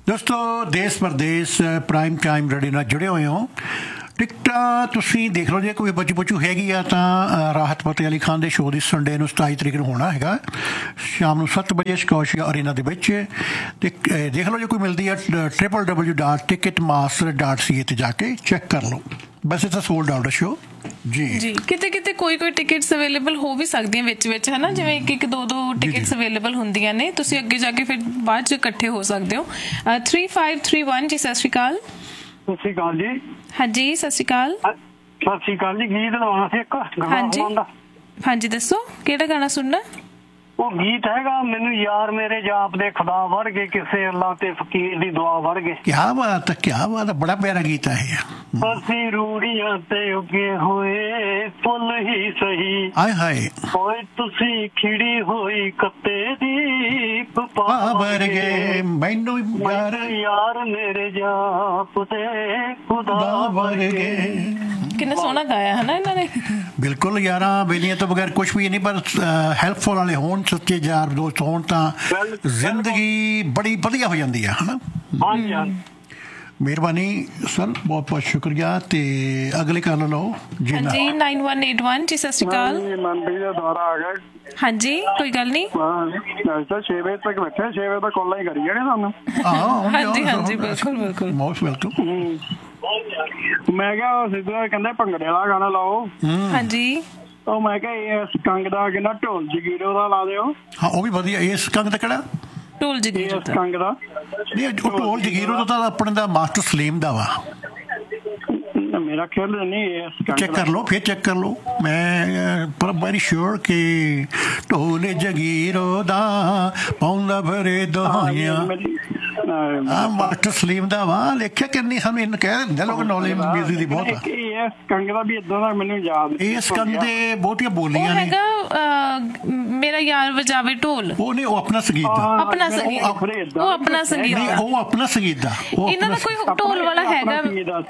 ਦੋਸਤੋ ਦੇਸ਼ Pradesh prime time radio ਨਾਲ ਜੁੜੇ ਹੋਏ ਹੋ। ਟਿਕਟਾਂ ਤੁਸੀਂ ਦੇਖ ਲਓ, ਜੇ ਕੋਈ ਬਚੂ ਹੈਗੀ ਆ ਤਾਂ ਰਾਹਤ ਫਤਿਹ ਅਲੀ ਖਾਨ ਦੇ ਸ਼ੋਅ ਦੀ ਸੰਡੇ ਨੂੰ 27 ਤਰੀਕ ਨੂੰ ਹੋਣਾ ਹੈਗਾ, ਸ਼ਾਮ ਨੂੰ 7 ਵਜੇ ਸਕਾਸ਼ੀਆ ਅਰੀਨਾ ਦੇ ਵਿੱਚ। ਤੇ ਦੇਖ ਲਓ ਜੇ ਕੋਈ ਮਿਲਦੀ ਹੈ www.ticketmaster.ca ਤੇ ਜਾ ਕੇ ਚੈੱਕ ਕਰ ਲਓ। ਵੈਸੇ ਤਾਂ ਸੋਲਡ ਆਊਟ ਸ਼ੋਅ ਜੀ ਕਿਤੇ ਕਿਤੇ ਕੋਈ ਟਿਕਟਸ ਅਵੇਲੇਬਲ ਹੋ ਵੀ ਸਕਦੀਆਂ ਵਿੱਚ ਹੈ ਨਾ, ਜਿਵੇਂ ਇੱਕ ਦੋ ਟਿਕਟਸ ਅਵੇਲੇਬਲ ਹੁੰਦੀਆਂ ਨੇ, ਤੁਸੀਂ ਅੱਗੇ ਜਾ ਕੇ ਫਿਰ ਬਾਅਦ ਚ ਇਕੱਠੇ ਹੋ ਸਕਦੇ ਹੋ। 3531 ਜੀ ਸਤਿ ਸ਼੍ਰੀ ਅਕਾਲ। ਸਤਿ ਸ਼੍ਰੀ ਅਕਾਲ ਜੀ। ਹਾਂਜੀ ਸਤਿ ਸ਼੍ਰੀ ਅਕਾਲ। ਸਤਿ ਸ਼੍ਰੀ ਅਕਾਲ ਜੀ। ਗੀਤ ਲਵਾਉਣਾ ਸੀ ਇੱਕ। ਹਾਂਜੀ ਦੱਸੋ ਕਿਹੜਾ ਗਾਣਾ ਸੁਣਨਾ? ਉਹ ਗੀਤ ਹੈਗਾ ਮੈਨੂੰ ਯਾਰ ਮੇਰੇ ਜਾਪ ਦੇ ਖੁਦਾ ਵੜ ਗਏ, ਕਿਸੇ ਅੱਲਾ ਤੇ ਫਕੀਰ ਦੀ ਦੁਆ ਵੜ ਗਏ। ਕਿਆ ਬਾਤ ਹੈ, ਬੜਾ ਪਿਆਰਾ ਗੀਤ ਹੈ ਇਹ। ਅਸੀਂ ਰੂੜੀਆਂ ਤੇ ਉੱਗੇ ਹੋਏ ਫੁੱਲ ਹੀ ਸਹੀ, ਆਏ ਹਾਏ ਹੋਏ ਤੁਸੀਂ ਖਿੜੀ ਹੋਈ ਕੱਤੇ ਦੀ ਪਾ ਵਰਗੇ, ਮੈਨੂੰ ਯਾਰ ਮੇਰੇ ਜਾਪ ਦੇ ਖੁਦਾ ਵਰਗੇ। ਕਿੰਨਾ ਸੋਹਣਾ ਗਾਇਆ ਹੈ ਨਾ ਇਹਨਾਂ ਨੇ। ਬਿਲਕੁਲ, ਯਾਰਾਂ ਬੇਲੀਆਂ ਤੋਂ ਬਗੈਰ ਕੁਛ ਵੀ ਨਹੀਂ, ਪਰ ਹੈਲਪਫੁਲ ਵਾਲੇ ਹੋਣ, ਸੱਚੇ ਯਾਰ ਦੋਸਤ ਹੋਣ ਤਾਂ ਜ਼ਿੰਦਗੀ ਬੜੀ ਵਧੀਆ ਹੋ ਜਾਂਦੀ ਹੈ, ਹਨਾ। ਹਾਂਜੀ ਹਾਂਜੀ, ਮਿਹਰਬਾਨੀ ਸਰ, ਬਹੁਤ ਬਹੁਤ ਸ਼ੁਕਰੀਆ। ਤੇ ਅਗਲੇ ਕਾਲ ਲਓ ਜੀ। 9181 ਜੀ ਸਤਿ ਸ਼੍ਰੀ ਅਕਾਲ। ਮਨਪ੍ਰੀਤ ਦਾ ਦੁਆਰਾ ਆ ਗਿਆ। ਹਾਂਜੀ ਕੋਈ ਗੱਲ ਨਹੀਂ। 6 ਵਜੇ ਤੱਕ ਬੈਠੇ, 6 ਵਜੇ ਤੱਕ ਕਾਲਾਂ ਹੀ ਕਰੀ ਜਾਣੇ ਸਾਨੂੰ। ਹਾਂਜੀ ਹਾਂਜੀ ਬਿਲਕੁਲ ਮੋਸਟ ਵੈਲਕਮ। ਮੈਂ ਕਿਹਾ ਸਿੱਧੂ ਕਹਿੰਦੇ ਭੰਗੜੇ ਵਾਲਾ ਗਾਣਾ ਲਾਓ। ਹਾਂਜੀ ਉਹ ਮੈਂ ਕਿਹਾ ਇਸ ਕੰਗ ਦਾ ਕਹਿੰਦਾ ਢੋਲ ਜਗੀਰੋ ਦਾ ਲਾ ਦਿਓ। ਹਾਂ ਉਹ ਵੀ ਵਧੀਆ। ਇਸ ਕੰਗ ਦਾ ਕਿਹੜਾ? ਢੋਲ ਜਗੀਰੋ ਇਸ ਕੰਗ ਦਾ ਨਹੀਂ, ਢੋਲ ਜਗੀਰੋ ਦਾ ਤਾਂ ਆਪਣੇ ਦਾ ਮਾਸਟਰ ਸਲੀਮ ਦਾ ਵਾ। ਮੇਰਾ ਖਿਆਲ ਨਹੀਂ। ਚੈੱਕ ਕਰ ਲਓ, ਫਿਰ ਚੈੱਕ ਕਰ ਲਓ। ਮੈਂ ਪਰ ਵੈਰੀ ਸ਼ੋਰ ਕਿ ਢੋਲ ਜਗੀਰੋ ਦਾ ਪਾਉਂਦਾ ਭਰੇ ਦਹਾਈਆਂ ਮਾਸਟਰ ਸਲੀਮ ਦਾ ਵਾ। ਲਿਖਿਆ ਕਿੰਨੀ ਸਾਨੂੰ ਇਹਨੂੰ ਕਹਿ ਦਿੰਦੇ ਲੋਕ, ਨੌਲੇਜ ਮਿਊਜ਼ਿਕ ਦੀ ਬਹੁਤ ਆ। ਇਸ ਕੰਗ ਦਾ ਵੀ ਏਦਾਂ ਦਾ ਮੈਨੂੰ ਯਾਦ। ਇਸ ਕੰਗ ਦੇ ਬਹੁਤੀਆਂ ਬੋਲੀਆਂ ਨੇ। ਮੇਰਾ ਯਾਰ ਵਜਾਵੇ ਢੋਲ, ਉਹ ਨਹੀਂ, ਉਹ ਆਪਣਾ ਸੰਗੀਤ ਦਾ। ਆਪਣਾ ਸੰਗੀਤ, ਉਹ ਆਪਣਾ ਸੰਗੀਤ ਨਹੀਂ, ਉਹ ਆਪਣਾ ਸੰਗੀਤ ਦਾ। ਇਹਨਾਂ ਦਾ ਕੋਈ ਢੋਲ ਵਾਲਾ ਹੈਗਾ।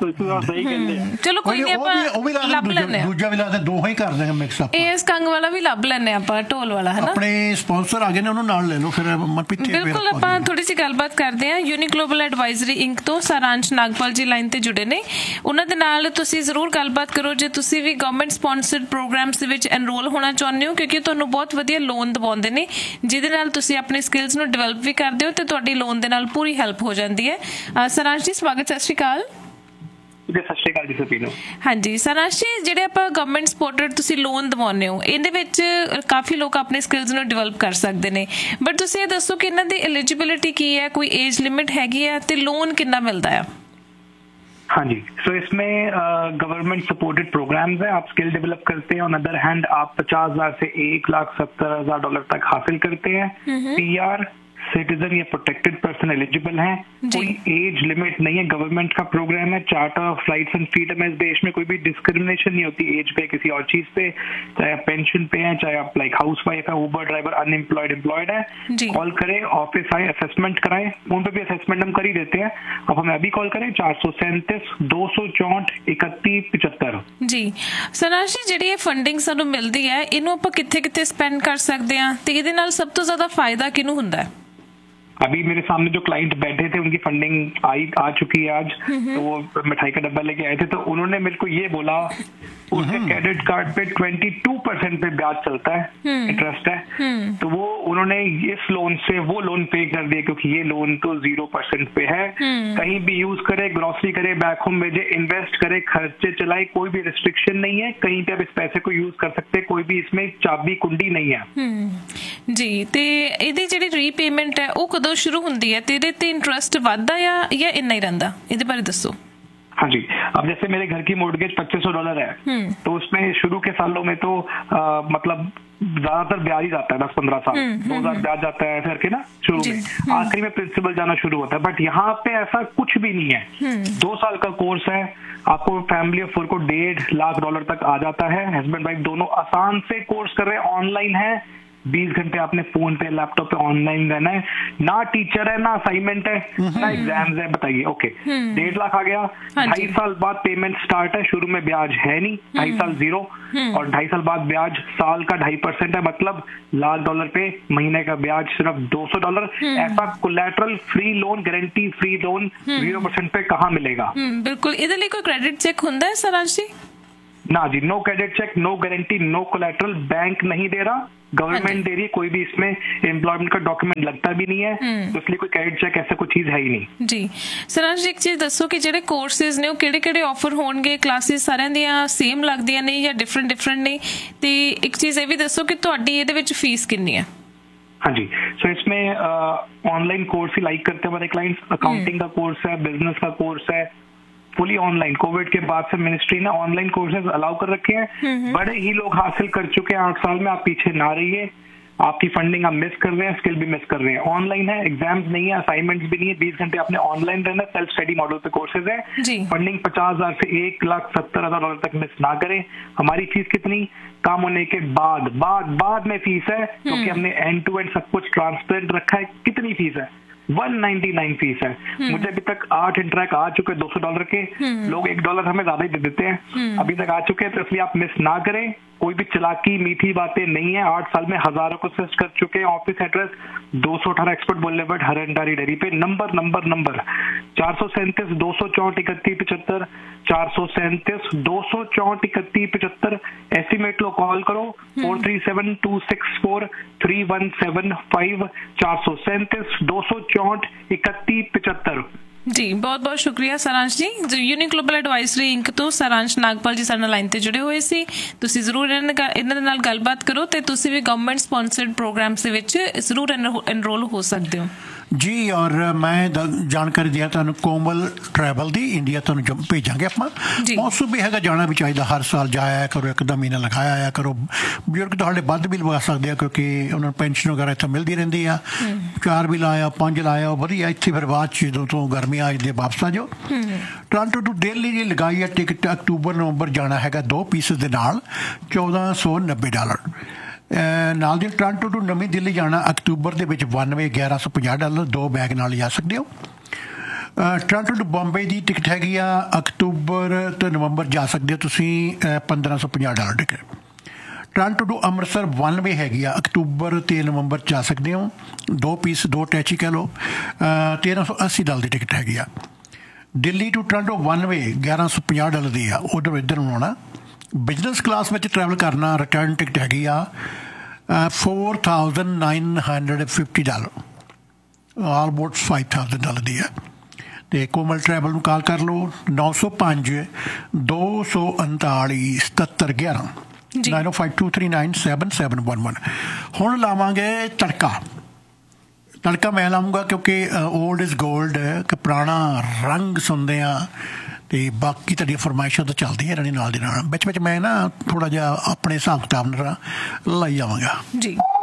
ਚਲੋ ਕੋਈ ਨਹੀਂ, ਆਪਾਂ ਲੱਭ ਲੈਂਦੇ, ਦੂਜਾ ਵੀ ਲਾ ਦੇ, ਦੋਹਾਂ ਹੀ ਕਰ ਦੇਗਾ ਮਿਕਸ ਅਪ। ਇਸ ਕੰਗ ਵਾਲਾ ਵੀ ਲੱਭ ਲੈਂਦੇ ਆਪਾਂ, ਢੋਲ ਵਾਲਾ ਹੈ ਨਾ। ਆਪਣੇ ਸਪਾਂਸਰ ਆ ਗਏ ਨੇ, ਉਹਨੂੰ ਨਾਲ ਲੈ ਲਓ ਫਿਰ। ਬਿਲਕੁਲ, ਆਪਾਂ ਥੋੜੀ ਜਿਹੀ ਗੱਲਬਾਤ ਕਰਦੇ ਹਾਂ। ਯੂਨਿਕ ਗਲੋਬਲ ਐਡਵਾਈਜ਼ਰੀ ਇੰਕ ਤੋਂ ਸਾਰਾਂਸ਼ ਨਾਗਪਾਲ ਜੀ ਲਾਈਨ ਤੇ ਜੁੜੇ ਨੇ, ਉਹਨਾਂ ਦੇ ਨਾਲ ਤੁਸੀਂ ਜ਼ਰੂਰ ਗੱਲਬਾਤ ਕਰੋ ਜੇ ਤੁਸੀਂ ਵੀ ਗਵਰਨਮੈਂਟ ਸਪਾਂਸਰਡ ਪ੍ਰੋਗਰਾਮਸ ਦੇ ਵਿੱਚ ਐਨਰੋਲ ਹੋਣਾ ਚਾਹੁੰਦੇ ਹੋ, ਕਿਉਂਕਿ ਤੁਹਾਨੂੰ ਬਹੁਤ ਵਧੀਆ ਲੋਨ ਦਿਵਾਉਂਦੇ ਨੇ, ਜਿਹਦੇ ਨਾਲ ਤੁਸੀਂ ਆਪਣੇ ਸਕਿੱਲਸ ਨੂੰ ਡਿਵੈਲਪ ਵੀ ਕਰਦੇ ਹੋ ਤੇ ਤੁਹਾਡੀ ਲੋਨ ਦੇ ਨਾਲ ਪੂਰੀ ਹੈਲਪ ਹੋ ਜਾਂਦੀ ਹੈ। ਸਾਰਾਂਸ਼ ਜੀ ਸਵਾਗਤ, ਸਤਿ ਸ਼੍ਰੀ ਅਕਾਲ। ਸਤਿ ਸ਼੍ਰੀ ਅਕਾਲ ਜੀ ਸਪੀਨੋ। ਹਾਂਜੀ ਸਾਰਾਂਸ਼ ਜੀ, ਜਿਹੜੇ ਆਪਾਂ ਗਵਰਨਮੈਂਟ ਸਪੋਰਟਡ ਤੁਸੀਂ ਲੋਨ ਦਿਵਾਉਂਦੇ ਹੋ, ਇਹਦੇ ਵਿੱਚ ਕਾਫੀ ਲੋਕ ਆਪਣੇ ਸਕਿੱਲਸ ਨੂੰ ਡਿਵੈਲਪ ਕਰ ਸਕਦੇ ਨੇ, ਬਟ ਤੁਸੀਂ ਇਹ ਦੱਸੋ ਕਿ ਇਹਨਾਂ ਦੀ ਐਲੀਜੀਬਿਲਿਟੀ ਕੀ है, कोई एज लिमिट हैगी है, तो लोन कितना मिलता है? हाँ जी, सो इसमें गवर्नमेंट सपोर्टेड प्रोग्राम्स हैं। आप स्किल डेवलप करते हैं, ऑन अदर हैंड आप 50,000 से $1,70,000 तक हासिल करते हैं। PR सिटीजन या प्रोटेक्टेड पर्सन एलिजिबल हैं। कोई एज लिमिट नहीं है, गवर्नमेंट का प्रोग्राम है। Charter of rights and freedom है। इस देश में कोई भी डिस्क्रिमिनेशन नहीं होती एज पे, किसी और चीज पे, चाहे आप पेंशन पे हैं, चाहे आप लाइक हाउस वाइफ है, उबर ड्राइवर, अनएम्प्लॉयड, एम्प्लॉयड है, कॉल करें, ऑफिस आए, असेसमेंट कराएं। उन पे भी असेसमेंट हम कर ही देते हैं। अब हमें अभी कॉल करें 437 264 31 75। जी सनाश जी, ਜਿਹੜੀ ਫੰਡਿੰਗ ਸਾਨੂੰ ਮਿਲਦੀ ਹੈ, ਇਹਨੂੰ ਆਪਾਂ ਕਿੱਥੇ ਸਪੈਂਡ ਕਰ ਸਕਦੇ ਹਾਂ ਤੇ ਇਹਦੇ ਨਾਲ ਸਭ ਤੋਂ ਜ਼ਿਆਦਾ ਫਾਇਦਾ ਕਿਹਨੂੰ ਹੁੰਦਾ है? अभी मेरे सामने जो क्लाइंट बैठे थे उनकी फंडिंग आ चुकी है आज, तो वो मिठाई का डब्बा लेके आए थे, तो उन्होंने मेरे को ये बोला उनके क्रेडिट कार्ड पे 22% पे ब्याज चलता है, इंटरेस्ट है, तो वो उन्होंने इस लोन से वो लोन पे कर दिया, क्योंकि ये लोन तो 0% पे है। कहीं भी यूज करे, ग्रोसरी करे, बैक होम भेजे, इन्वेस्ट करे, खर्चे चलाए, कोई भी रिस्ट्रिक्शन नहीं है। कहीं पे आप इस पैसे को यूज कर सकते, कोई भी इसमें चाबी कुंडी नहीं है। जी, ते ਇਹਦੀ ਜਿਹੜੀ ਰੀਪੇਮੈਂਟ ਹੈ ਉਹ कदों शुरू ਹੁੰਦੀ ਹੈ ਤੇ ਇਹਦੇ ਤੇ ਇੰਟਰਸਟ ਵੱਧਦਾ ਜਾਂ ਇੰਨਾ ਹੀ ਰਹਿੰਦਾ? ਇਹਦੇ ਬਾਰੇ ਦੱਸੋ। हाँ जी, अब जैसे मेरे घर की मोर्टगेज $2500 है, तो उसमें शुरू के सालों में तो मतलब ज्यादातर ब्याज ही जाता है, 10-15 साल 2000 ब्याज जाता है फिर के ना शुरू में, आखिरी में प्रिंसिपल जाना शुरू होता है। बट यहाँ पे ऐसा कुछ भी नहीं है। 2 साल का कोर्स है, आपको फैमिली ऑफ 4 को $1.5 लाख तक आ जाता है। हस्बैंड वाइफ दोनों आसान से कोर्स कर रहे हैं, ऑनलाइन है, 20 घंटे आपने फोन पे लैपटॉप पे ऑनलाइन रहना है, ना टीचर है ना असाइनमेंट है ना एग्जाम्स है, बताइए। ओके 1.5 लाख आ गया, 2.5 साल बाद पेमेंट स्टार्ट है, शुरू में ब्याज है नहीं, 2.5 साल 0 और 2.5 साल बाद ब्याज साल का 2.5% है, मतलब $1,00,000 पे महीने का ब्याज सिर्फ $200। ऐसा collateral free loan, guarantee free loan 0% पे कहाँ मिलेगा? बिल्कुल, ਇਹਦੇ ਲਈ ਕੋਈ ਕ੍ਰੈਡਿਟ ਚੈੱਕ ਹੁੰਦਾ है सरांश जी? ना जी, no credit check, no guarantee, no collateral, bank नहीं दे रहा, गवर्नमेंट दे रही है, कोई भी इसमें एम्प्लॉयमेंट का डॉक्यूमेंट लगता भी नहीं है, तो इसलिए कोई क्रेडिट चेक ऐसा कोई चीज है ही नहीं जी। सरांश जी, एक चीज दसो कि ਜਿਹੜੇ ਕੋਰसेज ਨੇ ਉਹ ਕਿਹੜੇ-ਕਿਹੜੇ ਆਫਰ ਹੋਣਗੇ, ਕਲਾਸਿਸ ਸਾਰਿਆਂ ਦੀਆਂ ਸੇਮ ਲੱਗਦੀਆਂ ਨੇ ਜਾਂ ਡਿਫਰੈਂਟ ਨੇ, ਤੇ ਇੱਕ ਚੀਜ਼ ਇਹ ਵੀ ਦੱਸੋ ਕਿ ਤੁਹਾਡੀ ਇਹਦੇ ਵਿੱਚ ਫੀਸ ਕਿੰਨੀ ਹੈ? हाँ जी, सो इसमें ऑनलाइन कोर्स ही लाइक करते हैं हमारे क्लाइंट्स, अकाउंटिंग का कोर्स है, बिजनेस का कोर्स है, फुली ऑनलाइन। कोविड के बाद से मिनिस्ट्री ने ऑनलाइन कोर्सेज अलाउ कर रखे हैं, बड़े ही लोग हासिल कर चुके हैं 8 साल में। आप पीछे ना रहिए, आपकी फंडिंग आप मिस कर रहे हैं, स्किल भी मिस कर रहे हैं। ऑनलाइन है, एग्जाम्स नहीं है, असाइनमेंट्स भी नहीं है, 20 घंटे आपने ऑनलाइन रहना, सेल्फ स्टडी मॉडल पे कोर्सेज है। फंडिंग 50,000 से $1,70,000 तक मिस ना करें। हमारी फीस कितनी? काम होने के बाद में फीस है, क्योंकि हमने एंड टू एंड सब कुछ ट्रांसपेरेंट रखा है। कितनी फीस है? 199 फीस है। मुझे अभी तक 8 इंटरैक्ट आ चुके हैं $200 के, लोग $1 हमें ज्यादा ही दे देते हैं, अभी तक आ चुके हैं, तो इसलिए आप मिस ना करें। कोई भी चलाकी मीठी बातें नहीं है, 8 साल में हजारों को असिस्ट कर चुके हैं। Office address 218 expert boulevard, हरंडारी dairy पे। नंबर 437 264 3175, 437 264 3175। एस्टिमेट लो, कॉल करो 4372643175, 437 264 3175। जी, बहुत बहुत शुक्रिया सरांश जी। यूनिक ग्लोबल एडवाइजरी इंक तो सरांश नागपाल जी साडे नाल लाइन ते जुड़े हुए सी। तुसीं जरूर इन्हां दे नाल गलबात करो ते तुसीं भी गवर्नमेंट स्पॉन्सर्ड प्रोग्राम्स दे विच जरूर एनरोल हो सकते हो जी। और मैं जानकारी दिया तुहानूं कोमल ट्रैवल दी, इंडिया तुहानूं भेजांगे आपां। मौसम भी हैगा, जाना भी चाहिए, हर साल जाया करो, एक अद्धा महीना लगाया आया करो। बजुर्ग तुहाडे वध भी लगा सकते हैं, क्योंकि उन्होंने पेंशन वगैरह इत्थे मिलती रहिंदी आ। 4 भी लाया, 5 लाया, वधिया। इत्थे फिर बाद च जदों तो गर्मी आ जाती वापस आ जाओ। टोरंटो टू दिल्ली जी लगाई है टिकट, अक्तूबर नवंबर जाना हैगा 2 पीसेस दे नाल $1490। नाल दी टोरंटो टू नवी दिल्ली जाना अक्तूबर दे विच $1150, 2 बैग नाल जा सकते हो। टोरंटो टू बॉम्बे की टिकट हैगी आ अक्तूबर तो नवंबर जा सकते हो तुसीं, $1550 टिकट। टोरंटो टू अमृतसर 1 वे हैगी आ अक्तूबर ते नवंबर जा सकते हो, 2 पीस 2 अटैची कह लो, $1380 की टिकट हैगी आ। दिल्ली टू टोरंटो 1 वे $1150 दी आ, उधर इधर आना। बिजनेस क्लास में ट्रैवल करना, रिटर्न टिकट हैगी आ $4,950, ऑलमोस्ट $5,000 दी है। तो कोमल ट्रैवल में कॉल कर लो 905 239 7711 9052397711। हुण लावांगे तड़का मैं लाऊंगा, क्योंकि ओल्ड इज गोल्ड, पुराना रंग सुनते हैं, तो बाकी तुहाडी फरमाइशां तो चलदियां रहनी नाल दी नाल। विच मैं ना थोड़ा जिहा अपने हिसाब किताब नाल लाई जावांगा जी।